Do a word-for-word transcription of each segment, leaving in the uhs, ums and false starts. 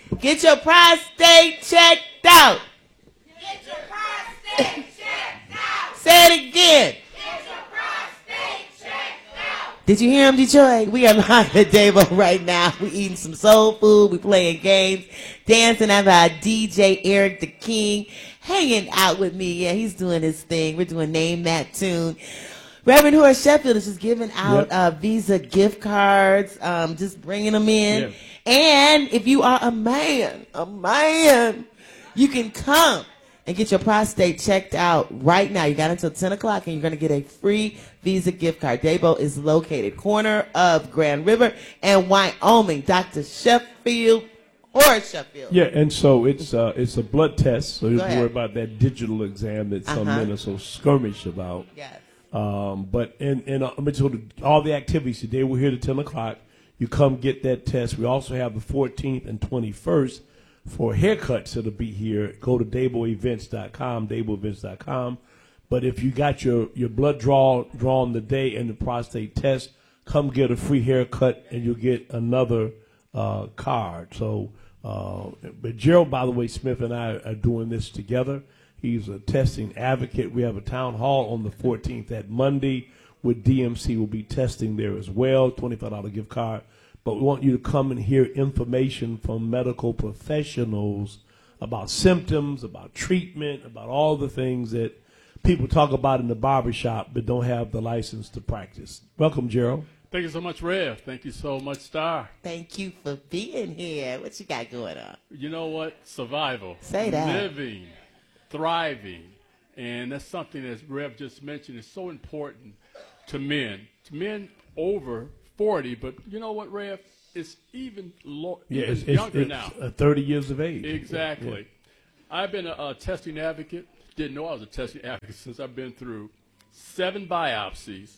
Get your prostate checked out. Get your prostate checked out. Say it again. Get your prostate checked out. Did you hear him, Detroit? We are live at Davo right now. We eating some soul food. We playing games, dancing. I've got D J Eric the King hanging out with me. Yeah, he's doing his thing. We're doing Name That Tune. Reverend Horace Sheffield is just giving out Yep. uh, Visa gift cards, um, just bringing them in. Yeah. And if you are a man, a man, you can come and get your prostate checked out right now. You got until ten o'clock, and you're going to get a free Visa gift card. Dabo is located corner of Grand River and Wyoming. Doctor Sheffield, Horace Sheffield. Yeah, and so it's uh, it's a blood test, so you don't ahead. worry about that digital exam that some Uh-huh. men are so skirmish about. Yes. Um, but in, in uh, I mean, so the, all the activities today, we're here to ten o'clock. You come get that test. We also have the fourteenth and twenty-first for haircuts that'll be here. Go to dabo events dot com, dabo events dot com. But if you got your, your blood draw drawn today and the prostate test, come get a free haircut and you'll get another uh, card. So, uh, but Gerald, by the way, Smith and I are doing this together. He's a testing advocate. We have a town hall on the fourteenth that Monday with D M C. Will be testing there as well, twenty-five dollars gift card. But we want you to come and hear information from medical professionals about symptoms, about treatment, about all the things that people talk about in the barbershop but don't have the license to practice. Welcome, Gerald. Thank you so much, Rev. Thank you so much, Star. Thank you for being here. What you got going on? You know what? Survival. Say that. Living, thriving. And that's something that Rev just mentioned is so important to men. To men over forty, but you know what, Rev? It's even, lo- Yeah, even it's, it's, younger it's now. uh, thirty years of age. Exactly. Yeah. I've been a, a testing advocate. Didn't know I was a testing advocate since I've been through seven biopsies,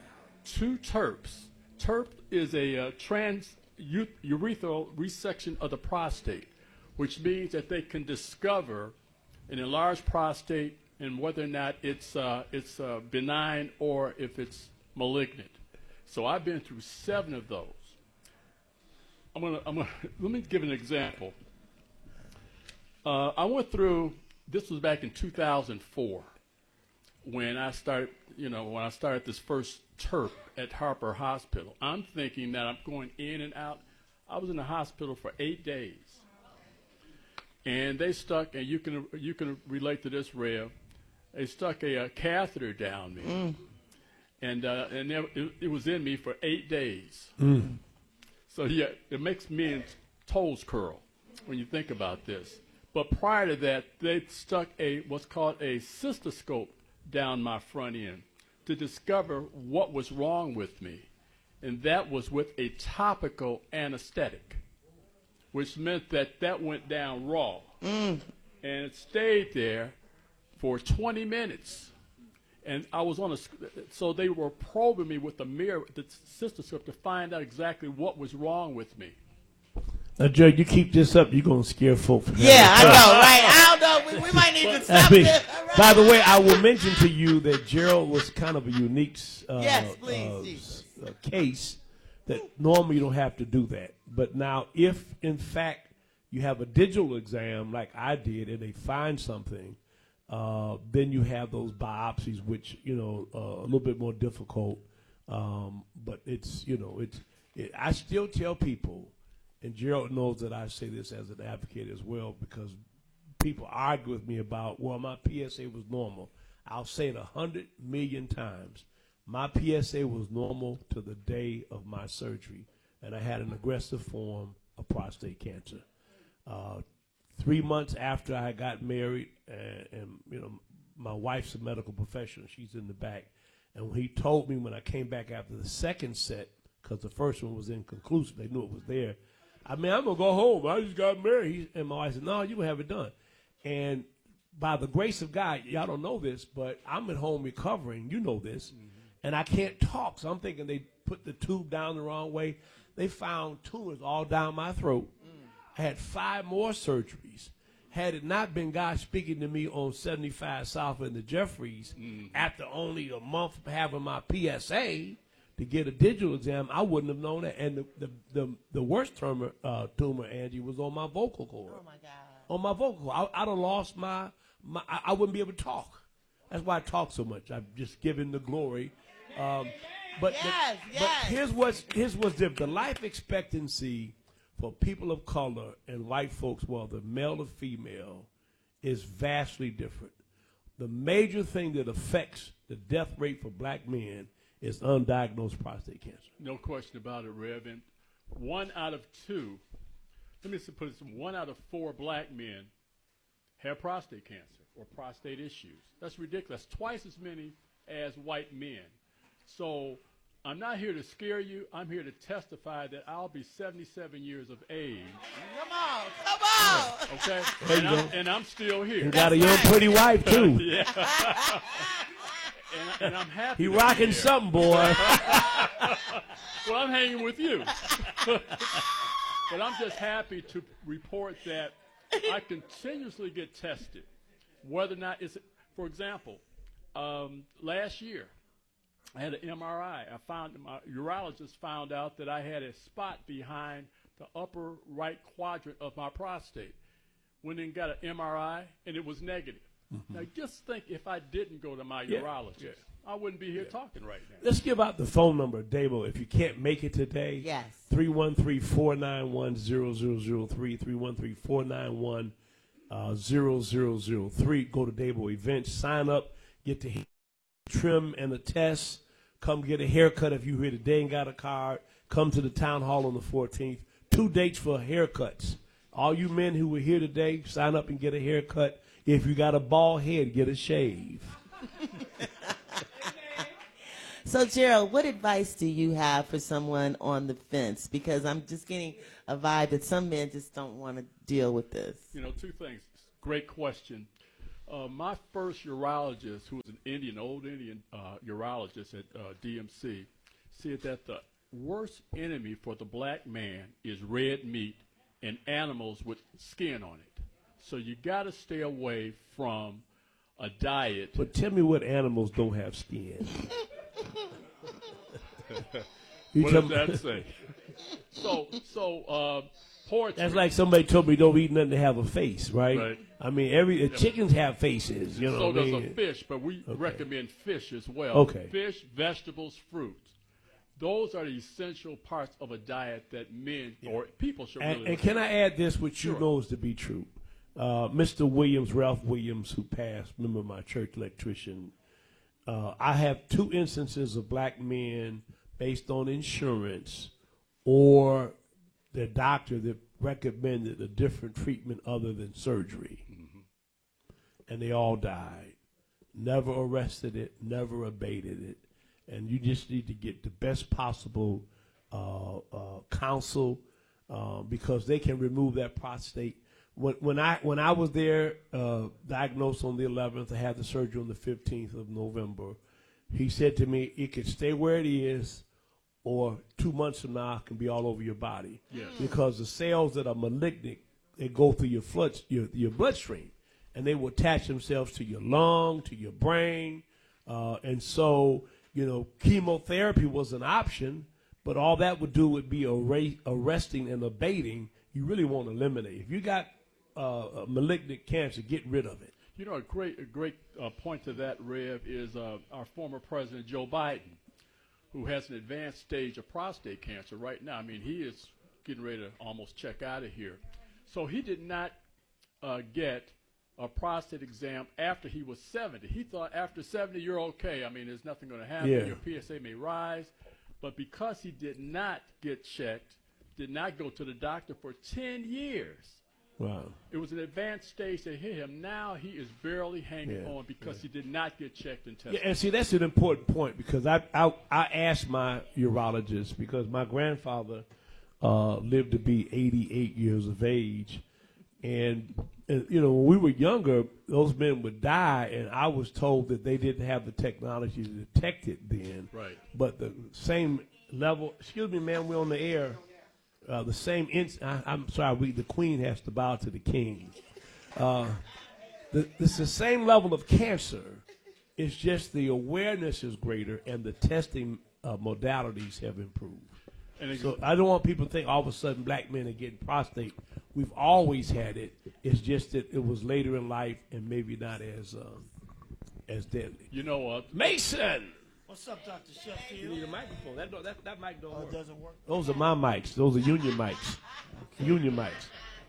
two TURPs. TURP is a uh, trans u- urethral resection of the prostate, which means that they can discover an enlarged prostate and whether or not it's uh, it's uh, benign or if it's malignant. So I've been through seven of those. I'm gonna, I'm gonna let me give an example. Uh, I went through. This was back in two thousand four when I started. You know, when I started this first TURP at Harper Hospital. I'm thinking that I'm going in and out. I was in the hospital for eight days, and they stuck. And you can you can relate to this, Rev. They stuck a, a catheter down me, Mm. and uh, and there, it, it was in me for eight days. Mm. So yeah, it makes men's toes curl when you think about this. But prior to that, they stuck a what's called a cystoscope down my front end to discover what was wrong with me, and that was with a topical anesthetic, which meant that that went down raw, Mm. and it stayed there for twenty minutes. And I was on a, so they were probing me with the mirror, the cystoscope, to find out exactly what was wrong with me. Now, Joe, you keep this up, you're going to scare folk. From Yeah, I having know, right? I don't know. We, we might need to I stop mean, this. All right. by the way, I will mention to you that Gerald was kind of a unique uh, Yes, please, uh, uh, case that normally you don't have to do that. But now, if in fact you have a digital exam like I did and they find something, uh, then you have those biopsies, which, you know, uh, a little bit more difficult. Um, but it's, you know, it's. It, I still tell people, and Gerald knows that I say this as an advocate as well, because people argue with me about, well, my P S A was normal. I'll say it a hundred million times. My P S A was normal to the day of my surgery, and I had an aggressive form of prostate cancer. Uh, three months after I got married, and, and you know, my wife's a medical professional. She's in the back. And when he told me when I came back after the second set, because the first one was inconclusive, they knew it was there. I mean, I'm going to go home. I just got married. He, and my wife said, no, you're going to have it done. And by the grace of God, y'all don't know this, but I'm at home recovering. You know this. Mm-hmm. And I can't talk. So I'm thinking they put the tube down the wrong way. They found tumors all down my throat. Mm. I had five more surgeries. Had it not been God speaking to me on seventy-five South in the Jeffries, mm. after only a month of having my P S A, to get a digital exam, I wouldn't have known that. And the the the, the worst tumor, uh, tumor, Angie, was on my vocal cord. Oh my God. On my vocal cord, I, I'd have lost my, my I, I wouldn't be able to talk. That's why I talk so much. I've just given the glory. Um, but Yes, the, yes. but here's what's here's what's different. The life expectancy for people of color and white folks, whether male or female, is vastly different. The major thing that affects the death rate for black men is undiagnosed prostate cancer. No question about it, Rev. And one out of two, let me put it, one out of four black men have prostate cancer or prostate issues. That's ridiculous. Twice as many as white men. So I'm not here to scare you. I'm here to testify that I'll be seventy-seven years of age. Come on, come on. Okay? There And you I'm, go. and I'm still here. You got a young, pretty wife too. Yeah. and, and I'm happy. He to be rocking here. something, boy. Well, I'm hanging with you. But I'm just happy to report that I continuously get tested. Whether or not it's, for example, um, last year, I had an M R I. I found, my urologist found out that I had a spot behind the upper right quadrant of my prostate. Went and got an M R I, and it was negative. Mm-hmm. Now, just think if I didn't go to my Yeah. urologist, Yeah. I wouldn't be here talking right now. Let's give out the phone number, Dabo, if you can't make it today. Yes. three one three, four nine one, zero zero zero three, three one three, four nine one, zero zero zero three. Go to Dabo Events, sign up, get the hair trim and the test. Come get a haircut if you're here today and got a card. Come to the town hall on the fourteenth. Two dates for haircuts. All you men who were here today, sign up and get a haircut. If you got a bald head, get a shave. So, Gerald, what advice do you have for someone on the fence? Because I'm just getting a vibe that some men just don't want to deal with this. You know, two things. Great question. Uh, my first urologist, who was an Indian, old Indian uh, urologist at uh, D M C, said that the worst enemy for the black man is red meat and animals with skin on it. So you got to stay away from a diet. But tell me what animals don't have skin. You What tell does me- that say? So, so uh, poetry. That's like somebody told me don't eat nothing to have a face, right? Right. I mean, every uh, chickens have faces, you know. So what I does mean? a fish, but we Okay. recommend fish as well. Okay. Fish, vegetables, fruits. Those are the essential parts of a diet that men or people should And, really and can I add this, which you Sure. know is to be true? Uh, Mister Williams, Ralph Williams, who passed, remember my church electrician. Uh, I have two instances of black men based on insurance or the doctor that recommended a different treatment other than surgery. And they all died. Never arrested it, never abated it. And you just need to get the best possible uh, uh, counsel uh, because they can remove that prostate. When, when I when I was there, uh, diagnosed on the eleventh, I had the surgery on the fifteenth of November. He said to me, it could stay where it is, or two months from now, it can be all over your body. Yes. Because the cells that are malignant, they go through your flood, your, your bloodstream, and they will attach themselves to your lung, to your brain. Uh, and so, you know, chemotherapy was an option, but all that would do would be arra- arresting and abating. You really want to eliminate. If you got uh, a malignant cancer, get rid of it. You know, a great, a great uh, point to that, Rev, is uh, our former president, Joe Biden, who has an advanced stage of prostate cancer right now. I mean, he is getting ready to almost check out of here. So he did not uh, get a prostate exam after he was seventy. He thought after seventy, you're okay. I mean, there's nothing going to happen. Yeah. Your P S A may rise. But because he did not get checked, did not go to the doctor for ten years, Wow. it was an advanced stage that hit him. Now he is barely hanging Yeah, on because he did not get checked and tested. Yeah, and see, that's an important point because I I, I asked my urologist because my grandfather uh, lived to be eighty-eight years of age. And, and, you know, when we were younger, those men would die, and I was told that they didn't have the technology to detect it then. Right. But the same level, excuse me, man, we're on the air. Uh, the same, ins- I, I'm sorry, we, the queen has to bow to the king. Uh, the, it's the same level of cancer. It's just the awareness is greater and the testing uh, modalities have improved. And So I don't want people to think all of a sudden black men are getting prostate. We've always had it. It's just that it was later in life and maybe not as um, as deadly. you know what? Mason! What's up, Doctor You Sheffield? need a microphone. That, don't- that, that mic don't Oh, it work. doesn't work. Those are my mics. Those are union mics. Union mics.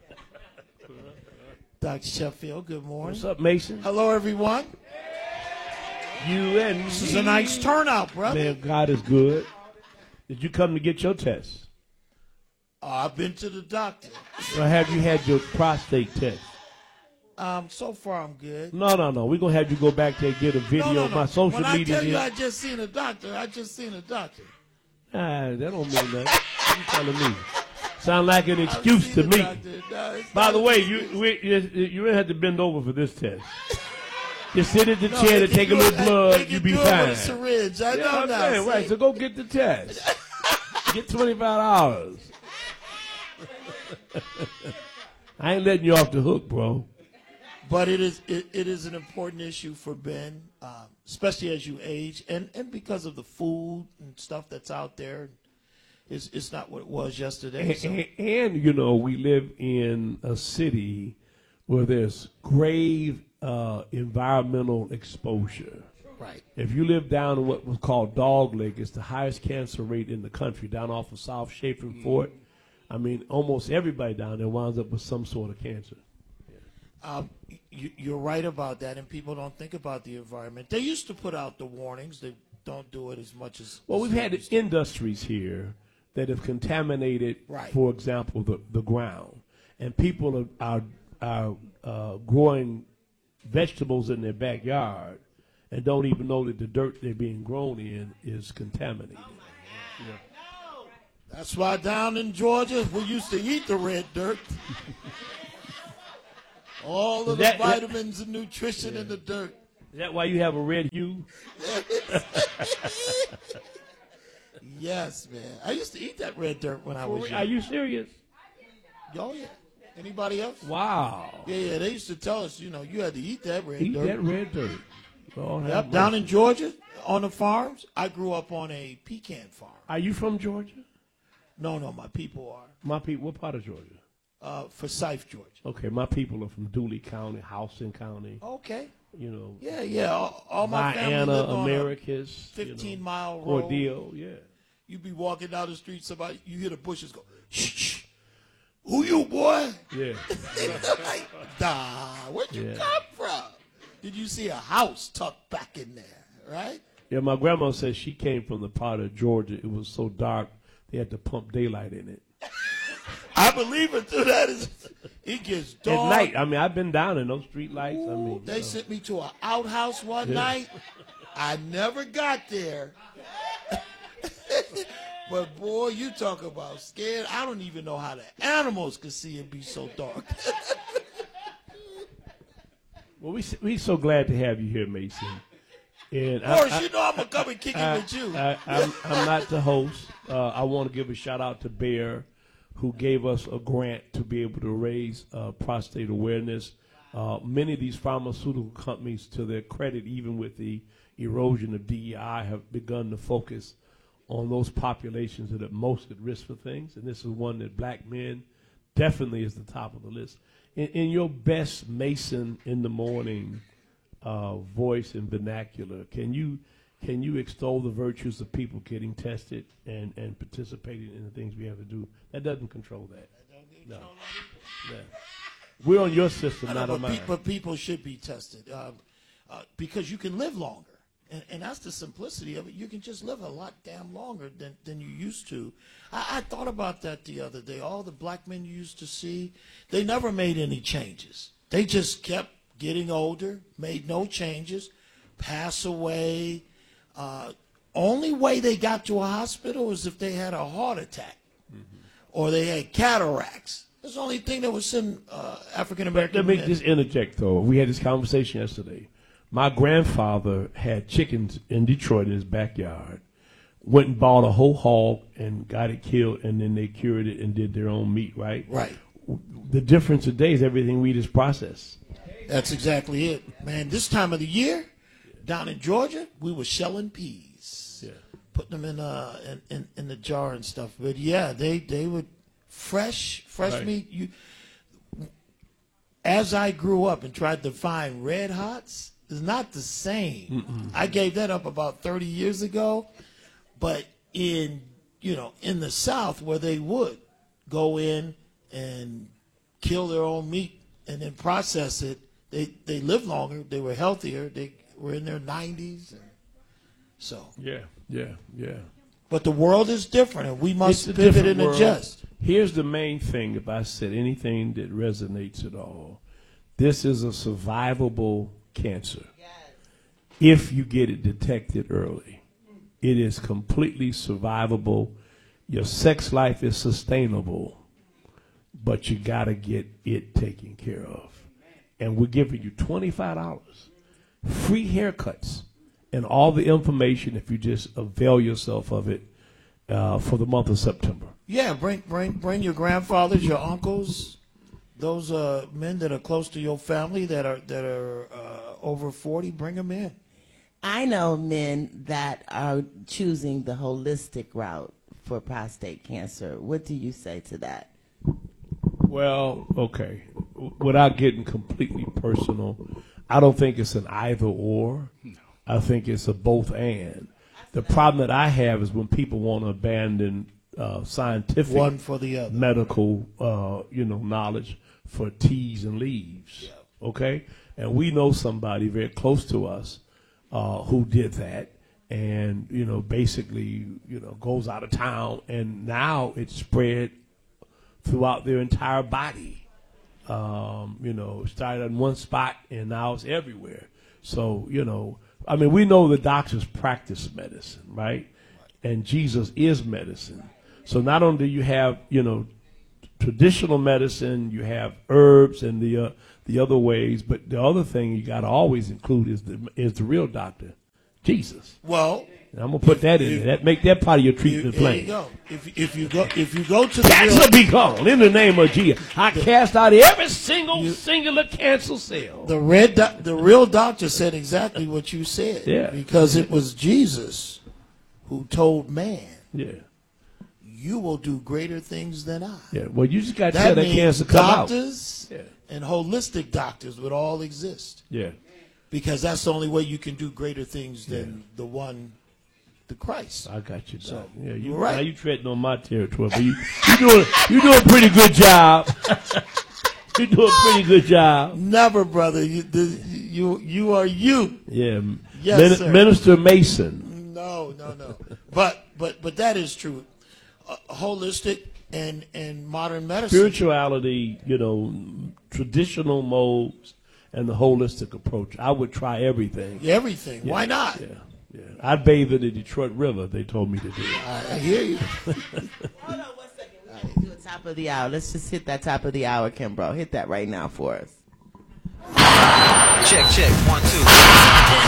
Doctor Sheffield, good morning. What's up, Mason? Hello, everyone. You and This is a nice turnout, brother. Man, God is good. Did you come to get your test? Uh, I've been to the doctor. Or have you had your prostate test? Um, so far, I'm good. No, no, no. We're going to have you go back there and get a video. No, no, no. My social when I media. tell you is- I just seen a doctor, I just seen a doctor. Ah, that don't mean nothing. What you telling me? Sound like an excuse I've to seen a me. doctor. No, it's By not the an way, excuse. you we, you, you didn't have to bend over for this test. Just sit at the No, chair they to can take a do it- little they blood, can you be do it with fine. a syringe. I Yeah, know I'm now. saying, right. see? So go get the test. Get twenty-five dollars. I ain't letting you off the hook, bro. But it is it, it is an important issue for Ben, um, especially as you age, and, and because of the food and stuff that's out there. It's, it's not what it was yesterday. So. And, and, you know, we live in a city where there's grave uh, environmental exposure. Right. If you live down in what was called Dog Lake, it's the highest cancer rate in the country, down off of South Chafin Fort. I mean, almost everybody down there winds up with some sort of cancer. Um, you, you're right about that, and people don't think about the environment. They used to put out the warnings. They don't do it as much as. Well, as we've they had used to. industries here that have contaminated, Right. for example, the, the ground. And people are, are, are uh, growing vegetables in their backyard and don't even know that the dirt they're being grown in is contaminated. That's why down in Georgia we used to eat the red dirt. All of the That- that- vitamins and nutrition in the dirt. Is that why you have a red hue? Yes, man. I used to eat that red dirt when I was Are young. you serious? Oh yeah. Anybody else? Wow. Yeah, yeah. They used to tell us, you know, you had to eat that red Eat dirt. that red dirt. Lord have Yep, down mercy. in Georgia on the farms. I grew up on a pecan farm. Are you from Georgia? No, no, my people are My people, what part of Georgia? uh, Forsyth, Georgia. Okay, my people are from Dooley County, Houston County, Okay. you know, Yeah, yeah. All, all my family lived Diana, on Americas, fifteen you know, mile road. Ordeal, yeah. You be walking down the street, somebody you hear the bushes go, shh, shh. Who you, boy? Yeah. Like, nah, where'd you Yeah. come from? Did you see a house tucked back in there, right? Yeah, my grandma says she came from the part of Georgia. It was so dark they had to pump daylight in it. I believe it too. That is, it gets dark. At night, I mean, I've been down in those street lights. I Ooh, mean, they you know. sent me to an outhouse one Yeah. night. I never got there. But boy, you talk about scared. I don't even know how the animals could see it be so dark. Well, we we so glad to have you here, Mason. And Of course, you know I'm gonna come and kick it with you. I, I'm, I'm not the host. Uh, I want to give a shout out to Bear, who gave us a grant to be able to raise uh, prostate awareness. Uh, many of these pharmaceutical companies, to their credit, even with the erosion of D E I, have begun to focus on those populations that are most at risk for things. And this is one that black men definitely is the top of the list. In, in your best Mason in the morning uh, voice and vernacular, can you can you extol the virtues of people getting tested and, and participating in the things we have to do? That doesn't control that. No. Yeah. We're on your system, I know, not on but, mine. pe- but people should be tested um, uh, because you can live longer. And, and that's the simplicity of it. You can just live a lot damn longer than, than you used to. I, I thought about that the other day. All the black men you used to see, they never made any changes. They just kept getting older, made no changes, pass away. Uh, only way they got to a hospital was if they had a heart attack or they had cataracts. That's the only thing that was in uh, African American Let me men. just interject, though. We had this conversation yesterday. My grandfather had chickens in Detroit in his backyard, went and bought a whole hog and got it killed, and then they cured it and did their own meat, right? Right. The difference today is everything we just process. That's exactly it. Man, this time of the year, down in Georgia, we were shelling peas. Yeah. putting them in uh in, in, in the jar and stuff. But yeah, they they would fresh fresh Right. meat. You as I grew up and tried to find Red Hots, it's not the same. Mm-mm. I gave that up about thirty years ago. But in you know in the South where they would go in and kill their own meat and then process it, they they lived longer. They were healthier. They were in their nineties. And so, Yeah, yeah, yeah. but the world is different, and we must It's a pivot different and world. adjust. Here's the main thing, if I said anything that resonates at all. This is a survivable cancer. If you get it detected early, it is completely survivable. Your sex life is sustainable, but you got to get it taken care of. And we're giving you twenty-five dollars, free haircuts, and all the information if you just avail yourself of it uh, for the month of September. Yeah, bring bring bring your grandfathers, your uncles, those uh, men that are close to your family that are that are uh, over forty. Bring them in. I know men that are choosing the holistic route for prostate cancer. What do you say to that? Well, okay. Without getting completely personal, I don't think it's an either or. No. I think it's a both and. The problem that I have is when people want to abandon uh, scientific, One for the other. medical, uh, you know, knowledge for teas and leaves. Okay, and we know somebody very close to us uh, who did that, and you know, basically, you know, goes out of town, and now it's spread throughout their entire body. Um, you know, it started in one spot and now it's everywhere. So, you know, I mean, we know the doctors practice medicine, right? And Jesus is medicine. So not only do you have, you know, traditional medicine, you have herbs and the uh, the other ways, but the other thing you got to always include is the is the real doctor, Jesus. Well, And I'm gonna put that in if- there. That make that part of your you, treatment there plan. you go. If if you go if you go to the Cancer real, be gone in the name of Jesus. I cast out every single singular cancer cell. the red doc, the real doctor said exactly what you said. Yeah. Because it was Jesus who told man, Yeah, "You will do greater things than I." yeah. Well, you just got to That tell that means cancer come out. doctors Yeah. and holistic doctors would all exist, Yeah, because that's the only way you can do greater things than the one, the Christ. I got you. Doc. yeah, you you're right. Now you treading on my territory, but you you doing you doing a pretty good job. You do a pretty good job. Never, brother. You the, you you are you. Yeah, Yes, Min- sir. Minister Mason. No, no, no. but but but that is true. Uh, holistic and and modern medicine. Spirituality, you know, traditional modes, and the holistic approach. I would try everything. Everything. Why not? Yeah, yeah. I bathe in the Detroit River. They told me to do. I, I hear you. Hold on one second. We got to do a top of the hour. Let's just hit that top of the hour, Kimbro. Hit that right now for us. Check, check, one, two.